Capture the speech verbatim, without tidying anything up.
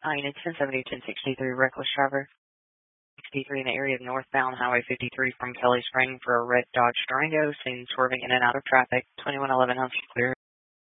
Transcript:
Hi, it's ten seventy, ten sixty-three, reckless driver. sixty-three in the area of northbound Highway fifty-three from Kelly Spring for a red Dodge Durango, seen swerving in and out of traffic. twenty-one eleven Husky clear.